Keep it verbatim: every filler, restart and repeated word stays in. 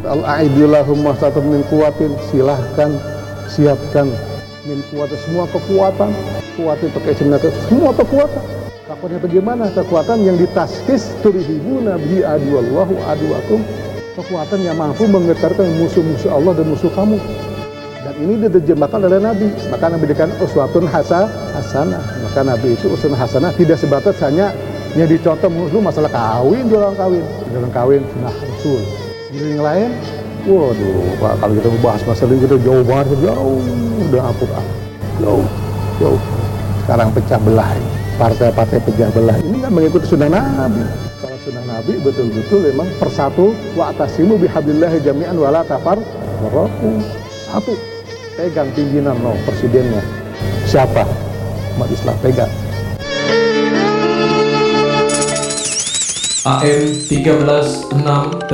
Allah aidillahum mastatun min kuwatin, silahkan siapkan min kuwatin, semua kekuatan, kuwatin pakai sebenarnya semua kekuatan. Kekuatannya bagaimana? Kekuatan yang ditaskis turhibuna bi aduallahu aduakum, kekuatan yang mampu menggetarkan musuh-musuh Allah dan musuh kamu. Dan ini diterjemahkan oleh Nabi. Maka Nabi dikatakan uswatun hasanah. Maka Nabi itu uswatun hasanah tidak sebatas hanya yang dicontoh musuh masalah kawin, dalam kawin, dalam kawin sunnah Rasul. Jadi yang lain, waduh, Pak, kalau kita membahas masalah ini kita jauh banget, jauh, udah Al-Quran, jauh, jauh. Sekarang pecah belah, partai-partai pecah belah ini nggak mengikuti sunnah Nabi. Kalau sunnah Nabi betul-betul memang persatu, wa'tasimu bihablillahi jami'an wala tafarraqu. Satu, pegang pimpinan lo, presidennya siapa? Umat Islam, pegang. A M tiga belas enam